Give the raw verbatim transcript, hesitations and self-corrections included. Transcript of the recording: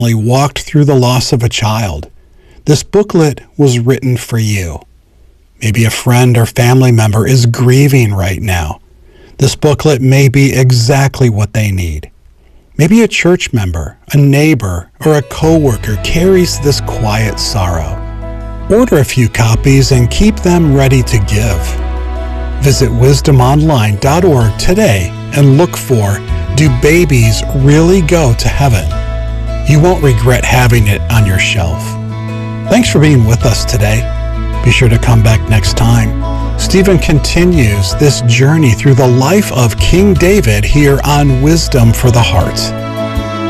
walked through the loss of a child. This booklet was written for you. Maybe a friend or family member is grieving right now. This booklet may be exactly what they need. Maybe a church member, a neighbor, or a coworker carries this quiet sorrow. Order a few copies and keep them ready to give. Visit wisdom online dot org today and look for Do Babies Really Go to Heaven? You won't regret having it on your shelf. Thanks for being with us today. Be sure to come back next time. Stephen continues this journey through the life of King David here on Wisdom for the Heart.